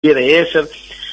كبيرة ياسر.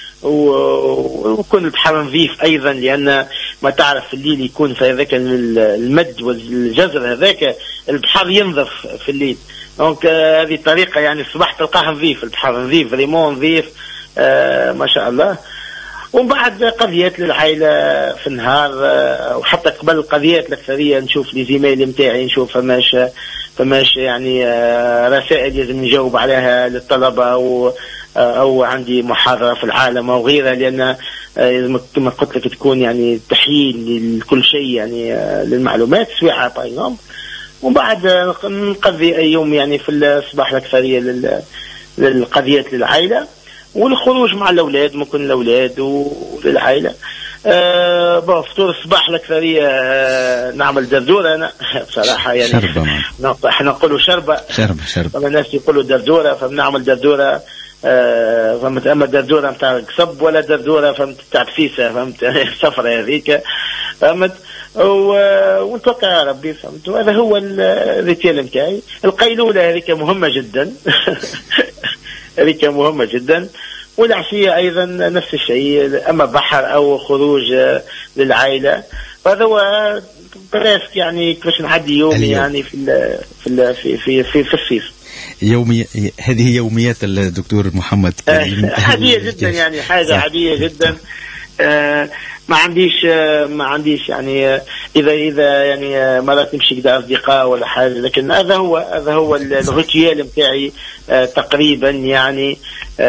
وكل البحر نظيف ايضا، لان ما تعرف في الليل يكون في هذاك المد والجزر هذاك البحر ينظف في الليل. دونك هذه طريقه، يعني الصباح تلقاه نظيف، البحر نظيف، ريمون نظيف، ما شاء الله. ومن بعد قضيات للعائله في النهار، وحتى قبل القضيات الاكثريه نشوف لي زمايلي نتاعي، نشوف فماش يعني رسائل لازم نجاوب عليها للطلبه، او عندي محاضره في العالم او غيرها، لان كما قلت لك تكون يعني تحليل لكل شيء، يعني للمعلومات سواء باينهم. ومن بعد نقضي اي يوم يعني في الصباح الاكثريه للقضيات للعائله، والخروج مع الاولاد، ممكن الاولاد وللعائله. فطور الصباح الاكثريه نعمل دردوره. انا بصراحه يعني احنا نقولوا شربه. الناس يقولوا دردوره، فبنعمل دردوره. فهمت، اما دردوره نتاع قصب ولا دردوره فهمت تاع بسيسه، فهمت صفرة هذيك، فهمت. ونتوكل على ربي، فهمت. وهذا هو الريتيل نتاعي. القيلوله هذيك مهمه جدا هذيك مهمه جدا. والعشيه ايضا نفس الشيء، اما بحر او خروج للعائله، فهذا هو بريسك يعني كيفاش نعدي يومي يعني في الصيف. هذه يوميات الدكتور محمد كريم. عادية جدا، يعني حاجة عادية جدا. ما عنديش يعني اذا يعني مرات نمشي كذا اصدقاء ولا حاجه، لكن هذا هو الروتيال نتاعي تقريبا، يعني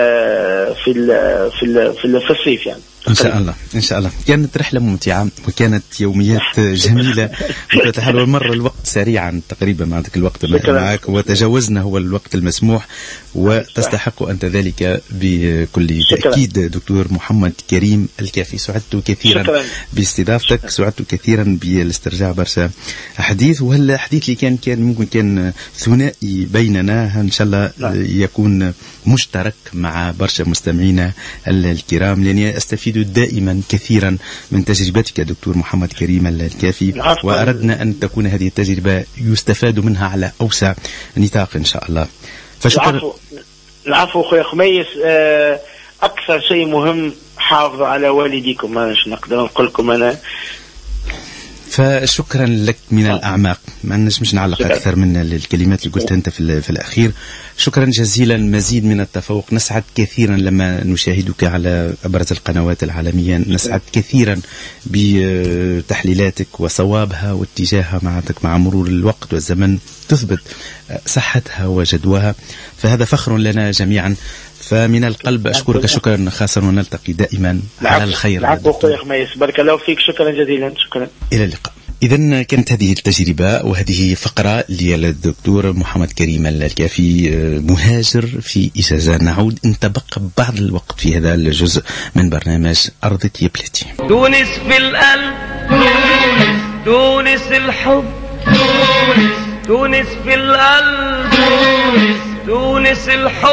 في الصيف يعني. إن شاء الله كانت رحلة ممتعة وكانت يوميات جميلة وتتحول. مر الوقت سريعا تقريبا مع ذلك الوقت معك، وتجاوزنا هو الوقت المسموح، وتستحق أنت ذلك بكل تأكيد. دكتور محمد كريم الكافي، سعدت كثيرا باستضافتك، سعدت كثيرا بالاسترجاع برشا أحاديث، وهالحديث اللي كان ممكن كان ثنائي بيننا، إن شاء الله يكون مشترك مع برشا مستمعينا الكرام، لأني أستفيد دائما كثيرا من تجربتك دكتور محمد كريم الكافي، وأردنا أن تكون هذه التجربة يستفاد منها على أوسع نطاق إن شاء الله. فشكرا. العفو أخوي خميس. أكثر شيء مهم، حافظوا على والديكم، ما نقدر نقول لكم أنا. فشكرا لك من الأعماق، ما نجمش نعلق أكثر من الكلمات اللي قلتها أنت في الأخير. شكرا جزيلا، مزيد من التفوق. نسعد كثيرا لما نشاهدك على أبرز القنوات العالمية، نسعد كثيرا بتحليلاتك وصوابها واتجاهها مع مرور الوقت والزمن، تثبت صحتها وجدواها، فهذا فخر لنا جميعا. فمن القلب أشكرك شكرا خاصا، ونلتقي دائما على الخير. العفو أخوي خميس، بارك الله فيك، شكرا جزيلا. شكرا، إلى اللقاء. إذن كانت هذه التجربة وهذه فقرة للدكتور محمد كريم الكافي، مهاجر في إجازة. نعود إن تبقى بعض الوقت في هذا الجزء من برنامج أرض يبلتي. تونس في القلب، تونس الحب، تونس في القلب، تونس الحب.